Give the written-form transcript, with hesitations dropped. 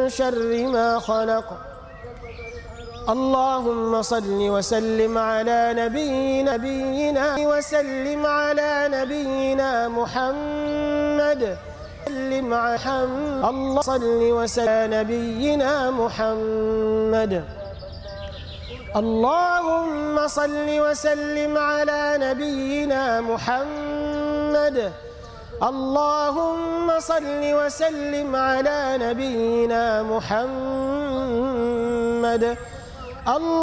شر ما خلق. اللهم صل وسلم على نبينا محمد. اللهم صل وسلم على نبينا محمد. اللهم صل وسلم على نبينا محمد. اللهم صل وسلم على نبينا محمد.